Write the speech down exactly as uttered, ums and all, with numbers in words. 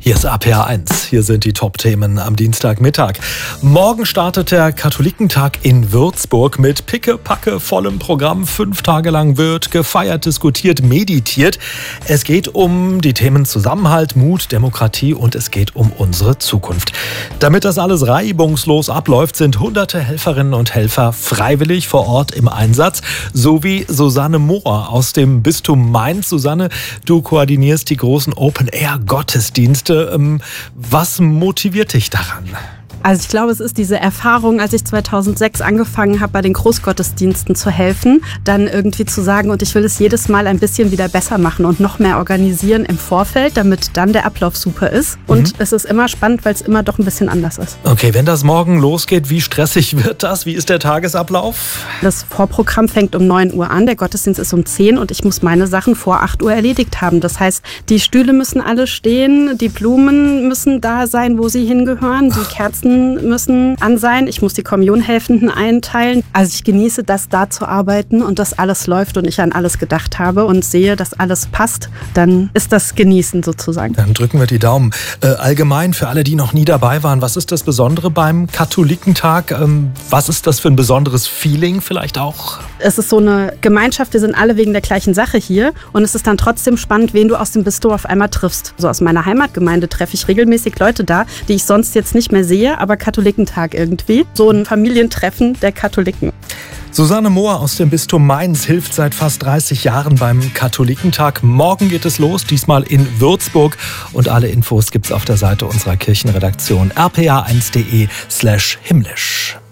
Hier ist R P R eins. Hier sind die Top-Themen am Dienstagmittag. Morgen startet der Katholikentag in Würzburg mit pickepacke vollem Programm. Fünf Tage lang wird gefeiert, diskutiert, meditiert. Es geht um die Themen Zusammenhalt, Mut, Demokratie und es geht um unsere Zukunft. Damit das alles reibungslos abläuft, sind hunderte Helferinnen und Helfer freiwillig vor Ort im Einsatz. So wie Susanne Mohr aus dem Bistum Mainz. Susanne, du koordinierst die großen Open-Air-Gottesdienste. Was motiviert dich daran? Also ich glaube, es ist diese Erfahrung, als ich zweitausendsechs angefangen habe, bei den Großgottesdiensten zu helfen, dann irgendwie zu sagen, und ich will es jedes Mal ein bisschen wieder besser machen und noch mehr organisieren im Vorfeld, damit dann der Ablauf super ist. Und mhm. es ist immer spannend, weil es immer doch ein bisschen anders ist. Okay, wenn das morgen losgeht, wie stressig wird das? Wie ist der Tagesablauf? Das Vorprogramm fängt um neun Uhr an, der Gottesdienst ist um zehn und ich muss meine Sachen vor acht Uhr erledigt haben. Das heißt, die Stühle müssen alle stehen, die Blumen müssen da sein, wo sie hingehören, die Kerzen müssen an sein. Ich muss die Kommunionhelfenden einteilen. Also ich genieße das, da zu arbeiten und dass alles läuft und ich an alles gedacht habe und sehe, dass alles passt. Dann ist das Genießen sozusagen. Dann drücken wir die Daumen. Äh, allgemein für alle, die noch nie dabei waren, was ist das Besondere beim Katholikentag? Ähm, was ist das für ein besonderes Feeling vielleicht auch? Es ist so eine Gemeinschaft, wir sind alle wegen der gleichen Sache hier und es ist dann trotzdem spannend, wen du aus dem Bistum auf einmal triffst. So aus meiner Heimatgemeinde treffe ich regelmäßig Leute da, die ich sonst jetzt nicht mehr sehe, aber Katholikentag irgendwie. So ein Familientreffen der Katholiken. Susanne Mohr aus dem Bistum Mainz hilft seit fast dreißig Jahren beim Katholikentag. Morgen geht es los, diesmal in Würzburg. Und alle Infos gibt's auf der Seite unserer Kirchenredaktion r p r eins punkt d e slash himmlisch.